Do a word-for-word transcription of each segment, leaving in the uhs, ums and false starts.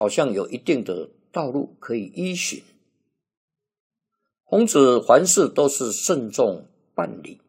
好像有一定的道路可以依循。孔子凡事都是慎重办理，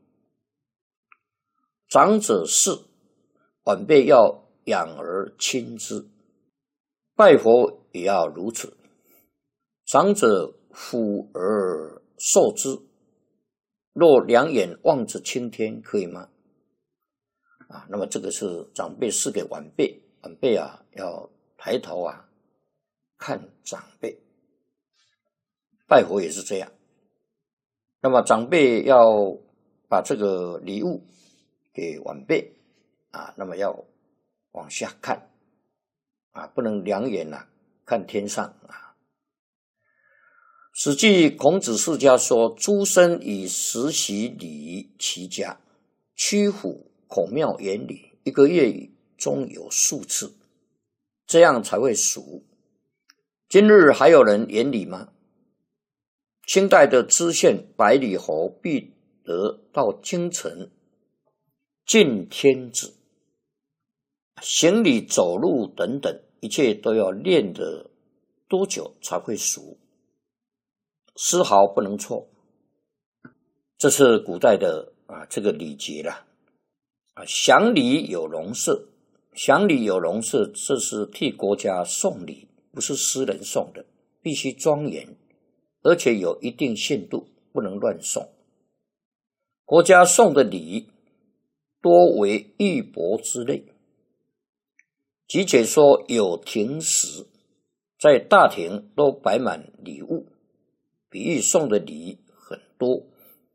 长者事，晚辈要养而亲之，拜佛也要如此。长者俯而受之，若两眼望着青天，可以吗？啊，那么这个是长辈赐给晚辈，晚辈啊要抬头啊看长辈，拜佛也是这样。那么长辈要把这个礼物给晚辈啊，那么要往下看啊，不能两眼啊看天上啊。史记孔子世家说：“诸生以十习礼仪齐家，曲阜孔庙言礼，一个月中有数次，这样才会熟。”今日还有人言礼吗？清代的知县百里侯必得到京城敬天子，行礼走路等等，一切都要练得多久才会熟，丝毫不能错。这是古代的啊这个礼节啦。啊，享礼有容色，享礼有容色，这是替国家送礼，不是私人送的，必须庄严，而且有一定限度，不能乱送。国家送的礼多为玉帛之类。集解说有亭时，在大庭都摆满礼物，比喻送的礼很多。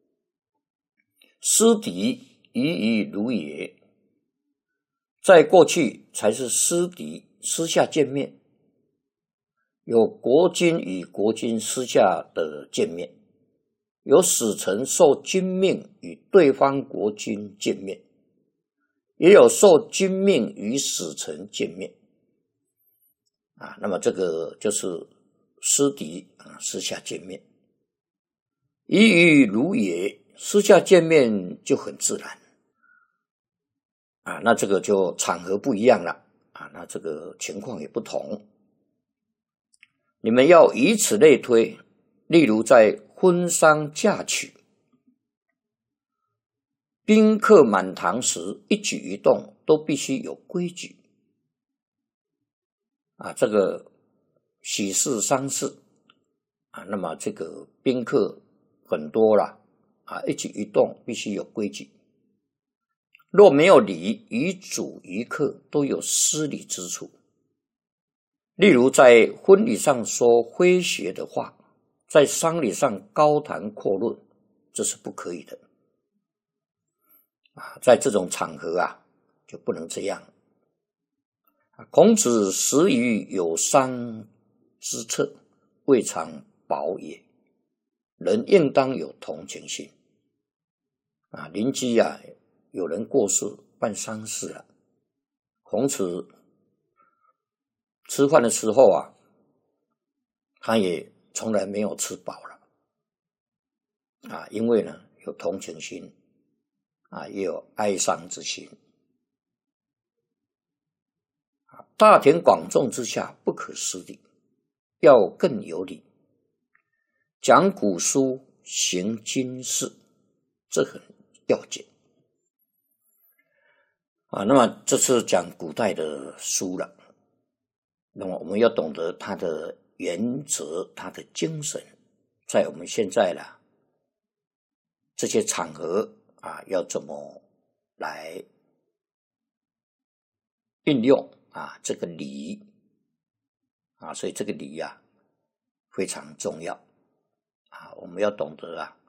私敌夷夷如也，在过去才是私敌，私下见面，有国君与国君私下的见面，有使臣受君命与对方国君见面，也有受君命与使臣见面啊。那么这个就是私敌啊，私下见面。夷夷如也，私下见面就很自然啊，那这个就场合不一样了啊，那这个情况也不同。你们要以此类推，例如在婚丧嫁娶、宾客满堂时，一举一动都必须有规矩啊。这个喜事丧事啊，那么这个宾客很多了啊，一举一动必须有规矩。若没有礼，于主于客都有失礼之处。例如在婚礼上说诙谐的话，在丧礼上高谈阔论，这是不可以的啊。在这种场合啊，就不能这样。孔子食于有丧之侧，未尝饱也。人应当有同情心啊。邻居啊，有人过世办丧事了，孔子吃饭的时候啊，他也从来没有吃饱了啊，因为呢有同情心啊，也有哀伤之心啊。大庭广众之下不可失礼，要更有礼，讲古书，行今事，这很要紧啊。那么这是讲古代的书了，那么我们要懂得它的原则，它的精神，在我们现在啦这些场合啊，要怎么来运用啊这个礼啊，所以这个礼啊非常重要啊，我们要懂得啊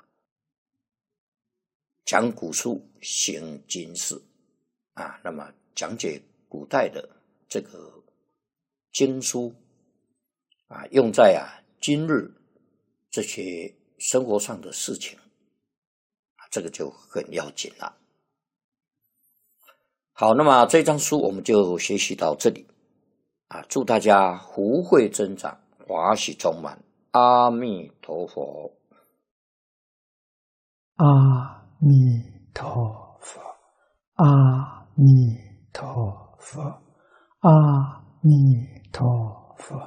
讲古书，行今事啊，那么讲解古代的这个经书啊，用在啊今日这些生活上的事情，这个就很要紧了。好，那么这张书我们就学习到这里啊，祝大家福慧增长，华喜充满，阿弥陀佛。 阿弥陀佛，阿弥陀佛，阿弥陀佛。